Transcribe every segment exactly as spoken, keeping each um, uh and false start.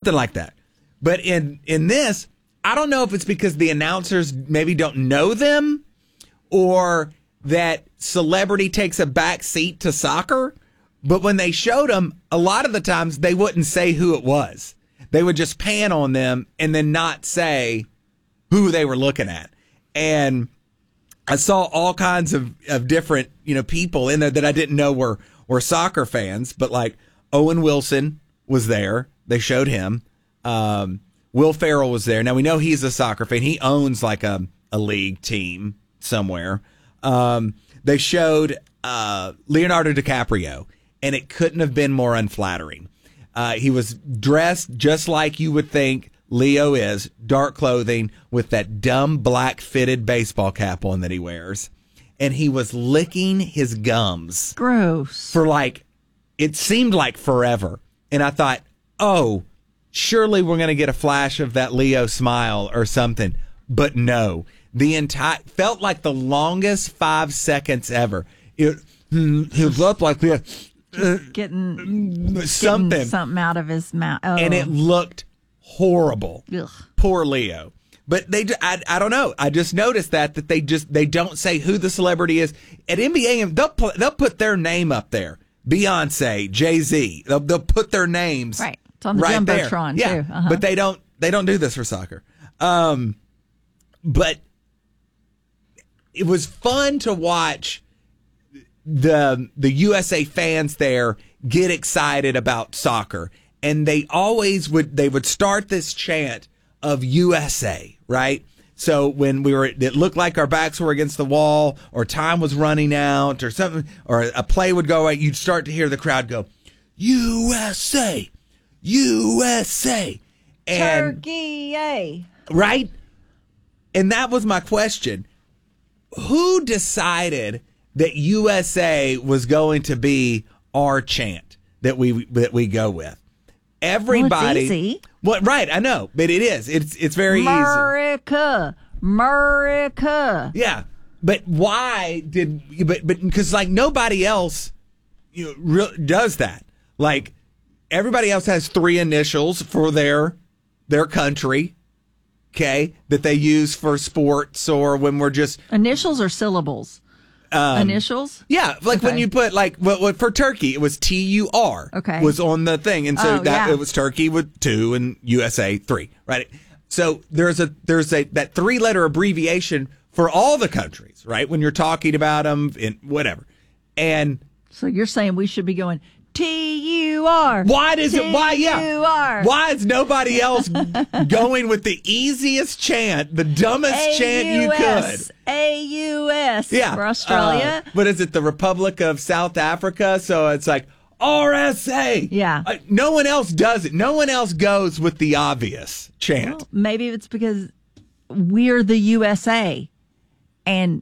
something like that. But in, in this, I don't know if it's because the announcers maybe don't know them or that celebrity takes a back seat to soccer. But when they showed them, a lot of the times they wouldn't say who it was. They would just pan on them and then not say who they were looking at. And I saw all kinds of, of different, you know, people in there that I didn't know were, were soccer fans. But like Owen Wilson was there. They showed him. Um, Will Ferrell was there. Now we know he's a soccer fan. He owns like a, a league team somewhere. Um, they showed uh, Leonardo DiCaprio. And it couldn't have been more unflattering. Uh, he was dressed just like you would think Leo is, dark clothing with that dumb black fitted baseball cap on that he wears. And he was licking his gums. Gross. For like, it seemed like forever. And I thought, oh, surely we're going to get a flash of that Leo smile or something. But no, the entire, felt like the longest five seconds ever. It, he looked like this. Getting something getting something out of his mouth, oh. And it looked horrible. Ugh. Poor Leo. But they, I, I don't know. I just noticed that that they just they don't say who the celebrity is at N B A. They'll put, they'll put their name up there. Beyonce, Jay-Z. They'll, they'll put their names right. It's on the right Jumbotron there. too. Yeah, uh-huh. but they don't they don't do this for soccer. Um, but it was fun to watch the the U S A fans there get excited about soccer, and they always would they would start this chant of U S A, right? So when we were, it looked like our backs were against the wall, or time was running out, or something, or a play would go away, you'd start to hear the crowd go, U S A, U S A, and Turkey, yay. Right? And that was my question: who decided that U S A was going to be our chant that we that we go with? Everybody, well, it's easy. Well, right? I know, but it is. It's it's very America, easy. America. Yeah, but why did? But but because like nobody else, you know, re- does that. Like everybody else has three initials for their their country. Okay, that they use for sports or when we're just initials or syllables. Um, Initials? Yeah, like okay. when you put like what, what for Turkey, it was T U R. Okay, was on the thing, and so oh, that yeah. it was Turkey with two and U S A three, right? So there's a there's a that three letter abbreviation for all the countries, right? When you're talking about them in whatever, and so you're saying we should be going T U R. Why does it? Why yeah? T U R. Why is nobody else going with the easiest chant, the dumbest A U S, chant you could? A U S. Yeah, for Australia. Uh, what is it? The Republic of South Africa. So it's like R S A. Yeah. Uh, no one else does it. No one else goes with the obvious chant. Well, maybe it's because we're the U S A, and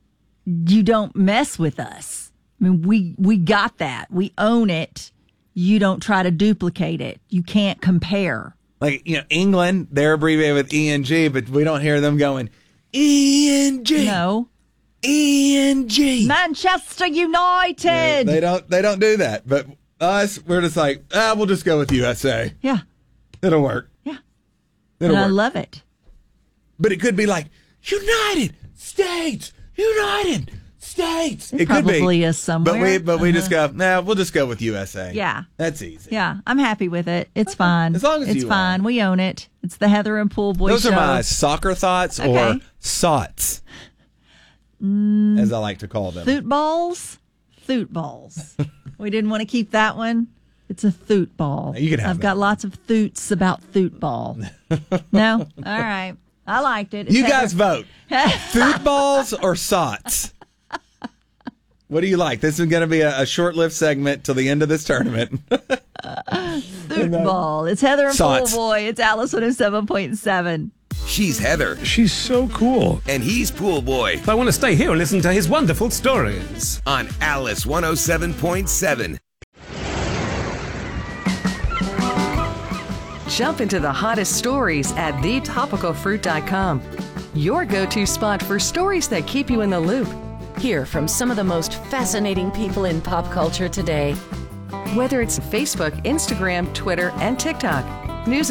you don't mess with us. I mean, we, we got that. We own it. You don't try to duplicate it. You can't compare. Like, you know, England, they're abbreviated with E N G, but we don't hear them going, E N G. No. E N G. Manchester United. Yeah, they don't they don't do that. But us, we're just like, ah, we'll just go with U S A. Yeah. It'll work. Yeah. It'll and work. I love it. But it could be like, United States, United States. It, it could probably be. is somewhere. But we but uh-huh. we just go, nah, we'll just go with U S A. Yeah. That's easy. Yeah. I'm happy with it. It's fine. As long as it's you fine. are. We own it. It's the Heather and Pool Boy Those show. are my soccer thoughts okay. or sots, mm, as I like to call them. Thoot balls? Thoot balls. We didn't want to keep that one. It's a thoot ball. You can have I've that. got lots of thoots about thoot ball. No? All right. I liked it. It's you Heather- guys vote. Thoot balls or sots? What do you like? This is going to be a, a short-lived segment till the end of this tournament. Thoot ball. It's Heather and Sots. Pool Boy. It's Alice one oh seven point seven. She's Heather. She's so cool. And he's Pool Boy. I want to stay here and listen to his wonderful stories. On Alice one oh seven point seven. Jump into the hottest stories at the topical fruit dot com. Your go-to spot for stories that keep you in the loop. Hear from some of the most fascinating people in pop culture today. Whether it's Facebook, Instagram, Twitter, and TikTok, news